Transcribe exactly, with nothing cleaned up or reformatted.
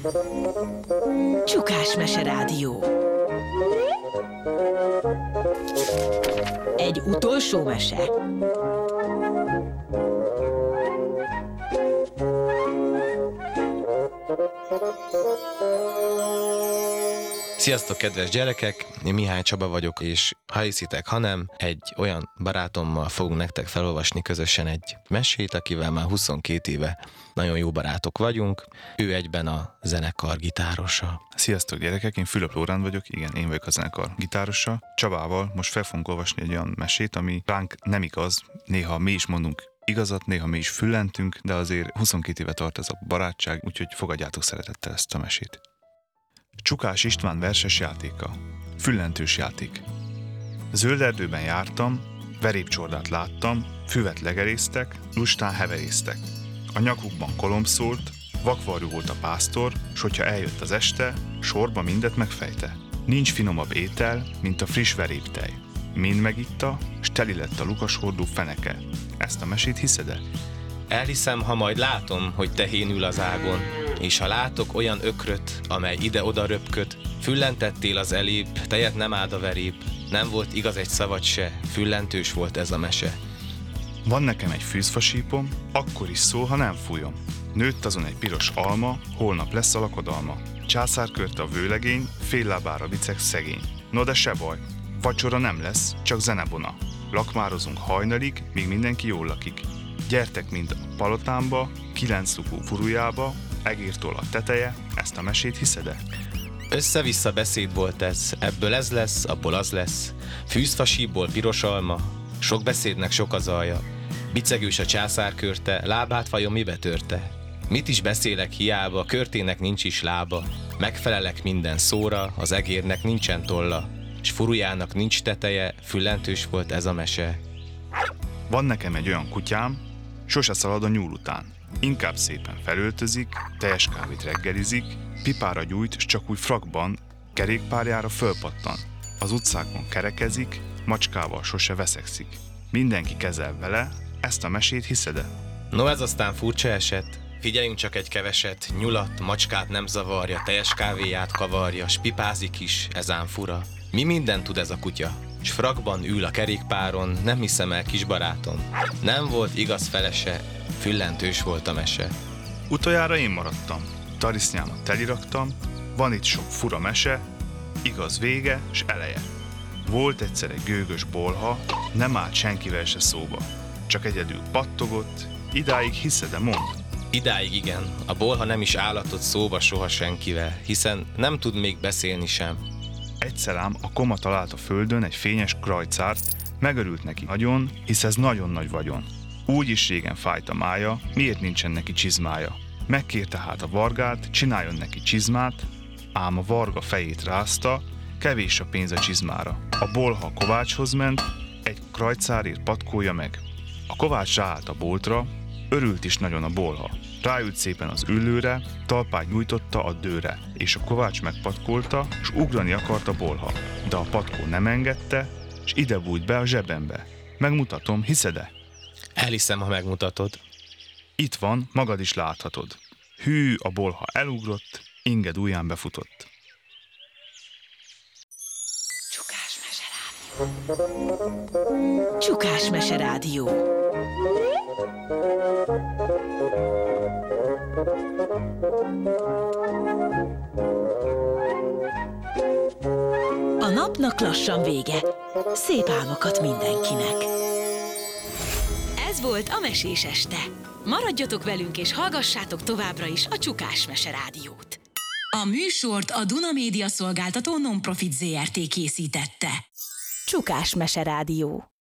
Csukás Mese Rádió. Egy utolsó mese. Sziasztok, kedves gyerekek! Én Mihály Csaba vagyok, és ha hiszitek, ha nem, egy olyan barátommal fogunk nektek felolvasni közösen egy mesét, akivel már huszonkét éve nagyon jó barátok vagyunk. Ő egyben a zenekar gitárosa. Sziasztok, gyerekek! Én Fülöp Lóránd vagyok, igen, én vagyok a zenekar gitárosa. Csabával most fel fogunk olvasni egy olyan mesét, ami ránk nem igaz, néha mi is mondunk igazat, néha mi is füllentünk, de azért huszonkét éve tart ez a barátság, úgyhogy fogadjátok szeretettel ezt a mesét. Csukás István verses játéka. Füllentős játék. Zöld erdőben jártam, verépcsordát láttam, füvet legerésztek, lustán heverésztek. A nyakukban kolomb szólt, vakvarjú volt a pásztor, s hogyha eljött az este, sorba mindet megfejte. Nincs finomabb étel, mint a friss veréptej. Mind megitta, s teli lett a lukashordó feneke. Ezt a mesét hiszed-e? Elhiszem, ha majd látom, hogy tehén ül az ágon, és ha látok olyan ökröt, amely ide-oda röpköd, füllentettél az elébb, tejet nem áld a verép, nem volt igaz egy szavad se, füllentős volt ez a mese. Van nekem egy fűzfasípom, akkor is szól, ha nem fújom. Nőtt azon egy piros alma, holnap lesz a lakodalma. Császárkörte a vőlegény, fél lábára viceg szegény. No de se baj, vacsora nem lesz, csak zenebona. Lakmározunk hajnalig, míg mindenki jól lakik. Gyertek mind a palotámba, kilenc lukú furujába, egértól a teteje, ezt a mesét hiszed-e? Össze-vissza beszéd volt ez, ebből ez lesz, abból az lesz. Fűzfasíból piros alma, sok beszédnek sok az alja. Bicegős a császárkörte, lábát vajon mibe törte? Mit is beszélek hiába, körtének nincs is lába. Megfelelek minden szóra, az egérnek nincsen tolla, s furujának nincs teteje, füllentős volt ez a mese. Van nekem egy olyan kutyám, sose szalad a nyúl után. Inkább szépen felöltözik, teljes kávét reggelizik, pipára gyújt, s csak úgy frakban, kerékpárjára fölpattan. Az utcákon kerekezik, macskával sose veszekszik. Mindenki kezel vele, ezt a mesét hiszed-e? No ez aztán furcsa eset. Figyeljünk csak egy keveset, nyulat, macskát nem zavarja, teljes kávéját kavarja, s pipázik is, ezán fura. Mi mindent tud ez a kutya? S frakban ül a kerékpáron, nem hiszem el, kis barátom. Nem volt igaz felese, füllentős volt a mese. Utoljára én maradtam, tarisznyámat teliraktam, van itt sok fura mese, igaz vége s eleje. Volt egyszer egy gőgös bolha, nem állt senkivel se szóba, csak egyedül pattogott, idáig hiszed-e, mond? Idáig igen, a bolha nem is állatott szóba soha senkivel, hiszen nem tud még beszélni sem. Egyszer ám a koma talált a földön egy fényes krajcárt, megörült neki nagyon, hisz ez nagyon nagy vagyon. Úgy is régen fájt a mája, miért nincsen neki csizmája. Megkérte hát a vargát, csináljon neki csizmát, ám a varga fejét rázta, kevés a pénz a csizmára. A bolha a kovácshoz ment, egy krajcárért patkolja meg. A kovács ráállt a boltra, örült is nagyon a bolha. Ráült szépen az üllőre, talpát nyújtotta a dőre, és a kovács megpatkolta, s ugrani akart a bolha. De a patkó nem engedte, s ide bújt be a zsebembe. Megmutatom, hiszed-e? Elhiszem, ha megmutatod. Itt van, magad is láthatod. Hű, a bolha elugrott, inged ujján befutott. Csukás Mese Rádió. Csukás Mese Rádió. A napnak lassan vége. Szép álmokat mindenkinek. Ez volt a Mesés este. Maradjatok velünk és hallgassátok továbbra is a Csukás Mese Rádiót. A műsort a Duna Média Szolgáltató Nonprofit Zé Er Té készítette. Csukás Mese Rádió.